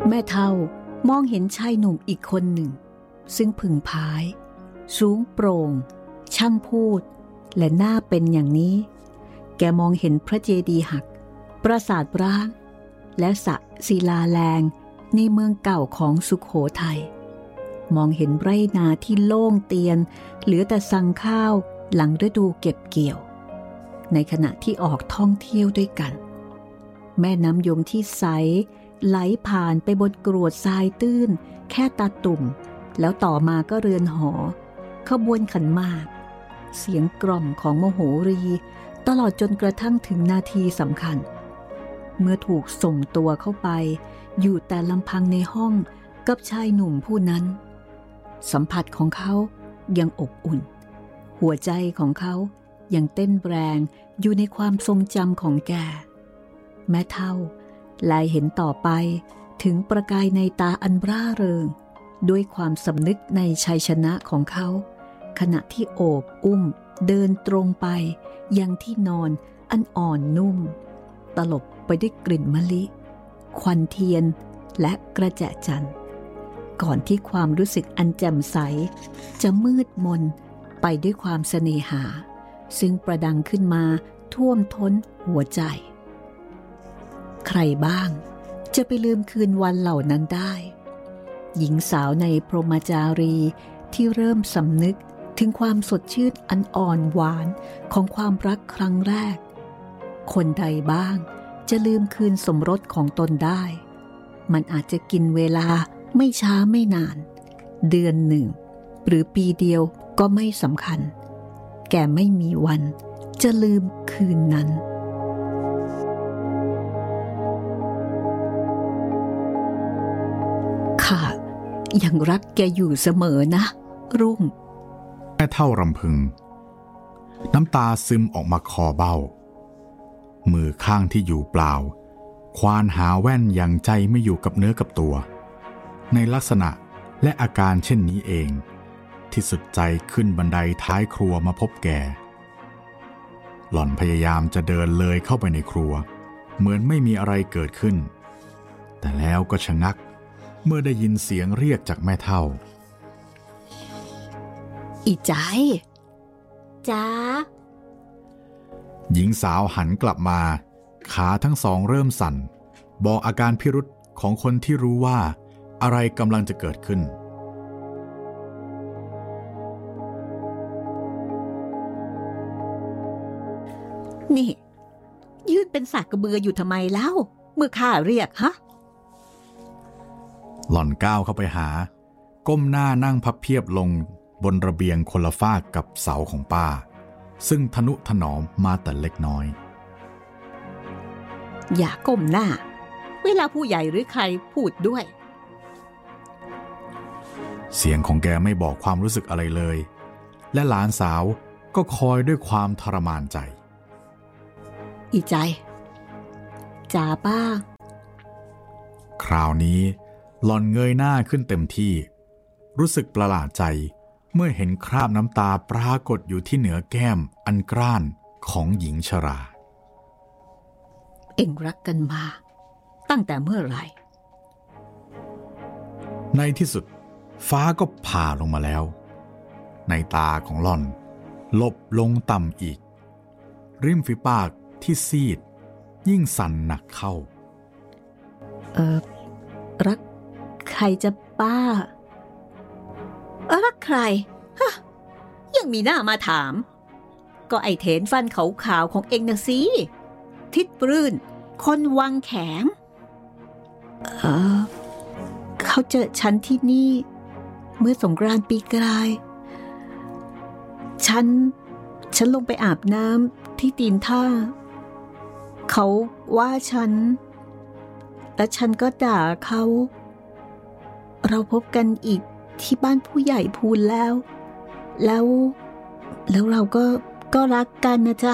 แม่เฒ่ามองเห็นชายหนุ่มอีกคนหนึ่งซึ่งผึ่งพายสูงโปร่งช่างพูดและหน้าเป็นอย่างนี้แกมองเห็นพระเจดีย์หักปราสาทร้างและสระศิลาแรงในเมืองเก่าของสุโขทัยมองเห็นไร่นาที่โล่งเตียนเหลือแต่สั่งข้าวหลังฤดูเก็บเกี่ยวในขณะที่ออกท่องเที่ยวด้วยกันแม่น้ำยมที่ใสไหลผ่านไปบนกรวดทรายตื้นแค่ตาตุ่มแล้วต่อมาก็เรือนหอขบวนขันหมากเสียงกล่อมของมโหรีตลอดจนกระทั่งถึงนาทีสำคัญเมื่อถูกส่งตัวเข้าไปอยู่แต่ลำพังในห้องกับชายหนุ่มผู้นั้นสัมผัสของเขายังอบอุ่นหัวใจของเขายังเต้นแรงอยู่ในความทรงจำของแกแม่เฒ่าลายเห็นต่อไปถึงประกายในตาอันร่าเริงด้วยความสำนึกในชัยชนะของเขาขณะที่โอบอุ้มเดินตรงไปยังที่นอนอันอ่อนนุ่มตลบไปด้วยกลิ่นมะลิควันเทียนและกระแจจันทร์ก่อนที่ความรู้สึกอันแจ่มใสจะมืดมนไปด้วยความเสน่หาซึ่งประดังขึ้นมาท่วมท้นหัวใจใครบ้างจะไปลืมคืนวันเหล่านั้นได้หญิงสาวในพรหมจารีที่เริ่มสำนึกถึงความสดชื่นอันอ่อนหวานของความรักครั้งแรกคนใดบ้างจะลืมคืนสมรสของตนได้มันอาจจะกินเวลาไม่ช้าไม่นานเดือนหนึ่งหรือปีเดียวก็ไม่สำคัญแกไม่มีวันจะลืมคืนนั้นข้ายังรักแกอยู่เสมอนะรุ่งแม่เฒ่ารำพึงน้ำตาซึมออกมาคอเบ้ามือข้างที่อยู่เปล่าควานหาแว่นอย่างใจไม่อยู่กับเนื้อกับตัวในลักษณะและอาการเช่นนี้เองที่สุดใจขึ้นบันไดท้ายครัวมาพบแกหล่อนพยายามจะเดินเลยเข้าไปในครัวเหมือนไม่มีอะไรเกิดขึ้นแต่แล้วก็ชะงักเมื่อได้ยินเสียงเรียกจากแม่เฒ่าอีใจจ้าหญิงสาวหันกลับมาขาทั้งสองเริ่มสั่นบอกอาการพิรุธของคนที่รู้ว่าอะไรกำลังจะเกิดขึ้นนี่ยืนเป็นสากกระเบืออยู่ทำไมเล่าเมื่อข้าเรียกฮะหล่อนก้าวเข้าไปหาก้มหน้านั่งพับเพียบลงบนระเบียงคนละฟากกับเสาของป้าซึ่งทนุถนอมมาแต่เล็กน้อยอย่าก้มหน้าเวลาผู้ใหญ่หรือใครพูดด้วยเสียงของแกไม่บอกความรู้สึกอะไรเลยและหลานสาวก็คอยด้วยความทรมานใจอีใจจ๋าป้าคราวนี้หล่อนเงยหน้าขึ้นเต็มที่รู้สึกประหลาดใจเมื่อเห็นคราบน้ำตาปรากฏอยู่ที่เหนือแก้มอันกร้านของหญิงชราเอ็งรักกันมาตั้งแต่เมื่อไหร่ในที่สุดฟ้าก็ผ่าลงมาแล้วในตาของหล่อนหลบลงต่ำอีกริมฝีปากที่ซีดยิ่งสั่นหนักเข้ารักใครจะป้ารักใครฮะยังมีหน้ามาถามก็ไอเถนฟันขาวๆของเอ็งนะสิทิดปรื่นคนวังแข็งเขาเจอฉันที่นี่เมื่อสงกรานต์ปีกลายฉันลงไปอาบน้ำที่ตีนท่าเขาว่าฉันและฉันก็ด่าเขาเราพบกันอีกที่บ้านผู้ใหญ่พูนแล้วเราก็รักกันนะจ๊ะ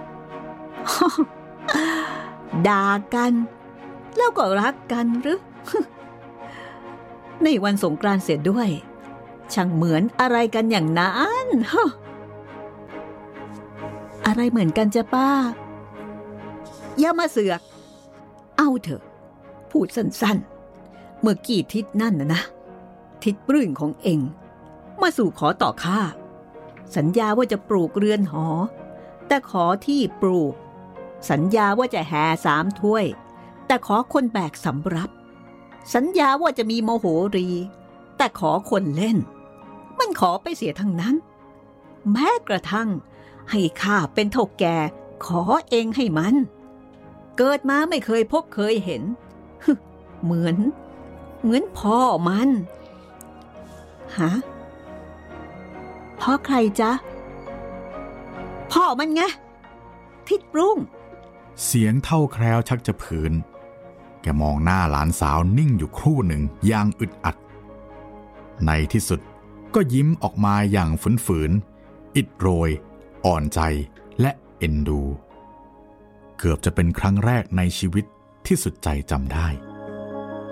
ด่ากันแล้วก็รักกันหรือ ในวันสงกรานต์เสียด้วยช่างเหมือนอะไรกันอย่างนั้นอะไรเหมือนกันจ้ะป้าอย่ามาเสือกเอาเถอะพูดสั้นๆเมื่อกี่ทิศนั่นนะทิศปลื้นของเองมาสู่ขอต่อข้าสัญญาว่าจะปลูกเรือนหอแต่ขอที่ปลูกสัญญาว่าจะแห่3 ถ้วยแต่ขอคนแบกสำรับสัญญาว่าจะมีโมโหรีแต่ขอคนเล่นมันขอไปเสียทั้งนั้นแม้กระทั่งให้ข้าเป็นเท่าแก่ขอเองให้มันเกิดมาไม่เคยพบเคยเห็นเหมือนพ่อมันฮะพ่อใครจ๊ะพ่อมันไงทิดรุ่งเสียงเท่าแคล้วชักจะผืนแกมองหน้าหลานสาวนิ่งอยู่ครู่หนึ่งอย่างอึดอัดในที่สุดก็ยิ้มออกมาอย่างฝืนๆอิดโรยอ่อนใจและเอ็นดูเกือบจะเป็นครั้งแรกในชีวิตที่สุดใจจำได้